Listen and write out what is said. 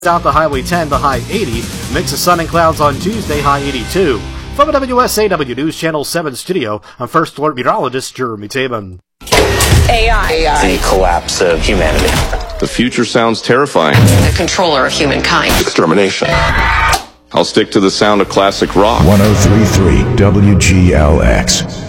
Out to Highway 10, the high 80. Mix of sun and clouds on Tuesday, high 82. From the WSAW News Channel 7 studio, I'm First Alert Meteorologist Jeremy Taban. AI. The collapse of humanity. The future sounds terrifying. The controller of humankind. Extermination. I'll stick to the sound of classic rock. 103.3 WGLX.